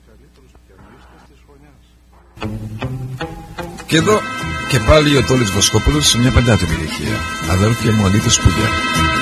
Και εδώ και πάλι ο Τόλης Βοσκόπουλος σε μια πεντάτιμη ηλικία. Αδέρφια μου, αλήθεια σπουδαία.